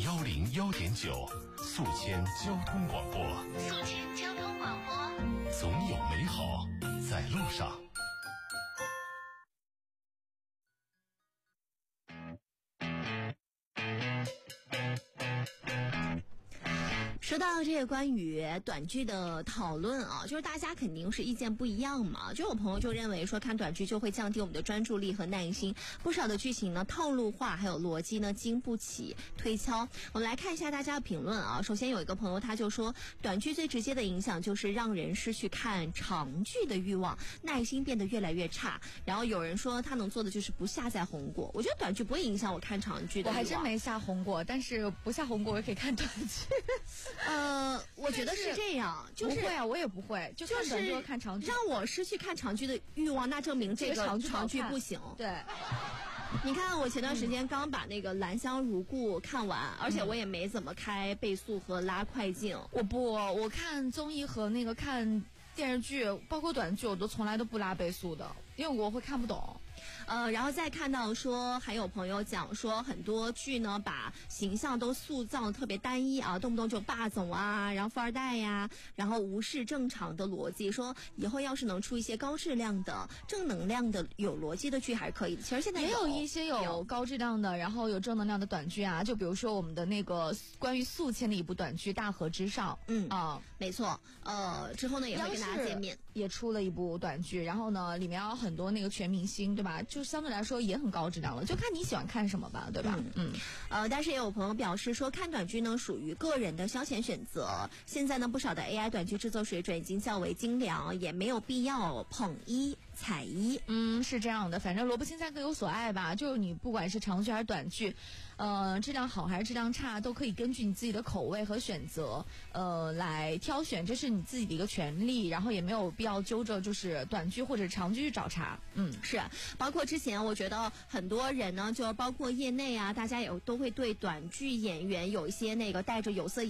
101.9宿迁交通广播， 宿迁交通广播， 总有美好在路上。 说到这个关于短剧的讨论啊，就是大家肯定是意见不一样嘛。就有朋友就认为说看短剧就会降低我们的专注力和耐心，不少的剧情呢套路化，还有逻辑呢经不起推敲。我们来看一下大家的评论啊。首先有一个朋友他就说，短剧最直接的影响就是让人失去看长剧的欲望，耐心变得越来越差。然后有人说他能做的就是不下载红果。我觉得短剧不会影响我看长剧的欲望。 我还真没下红果，但是不下红果我也可以看短剧。 我觉得是这样，就是不会啊，我也不会，就看短剧和看长剧。 让我失去看长剧的欲望，那证明这个长剧不行。 对， 你看我前段时间刚把那个《兰香如故》看完，而且我也没怎么开倍速和拉快镜。 我看综艺和那个看电视剧，包括短剧，我都从来都不拉倍速的，因为我会看不懂。 然后再看到说，还有朋友讲说，很多剧呢把形象都塑造特别单一啊，动不动就霸总啊，然后富二代呀，然后无视正常的逻辑。说以后要是能出一些高质量的、正能量的、有逻辑的剧还是可以的。其实现在也有一些有高质量的，然后有正能量的短剧啊，就比如说我们的那个关于宿迁的一部短剧《大河之上》。 没错。之后呢也会跟大家见面， 也出了一部短剧，然后呢里面有很多那个全明星，对吧？就相对来说也很高质量了，就看你喜欢看什么吧，对吧？ 但是也有朋友表示说，看短剧呢属于个人的消遣选择。现在呢，不少的 AI 短剧制作水准已经较为精良，也没有必要捧一踩一。 是这样的，反正萝卜青菜各有所爱吧。就是你不管是长剧还是短剧，质量好还是质量差，都可以根据你自己的口味和选择，来挑选，这是你自己的一个权利。然后也没有必要揪着就是短剧或者长剧去找茬。 是，包括之前我觉得很多人呢，就包括业内啊，大家也都会对短剧演员有一些那个带着有色